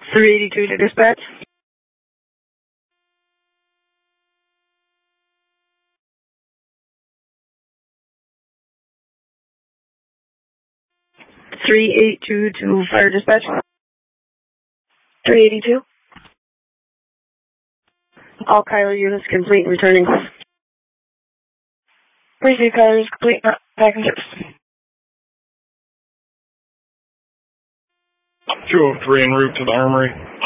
382 to dispatch. (382) to fire dispatch. 382. All Kyler units complete and returning. Receive Kyler is complete, passengers. 203 en route to the armory.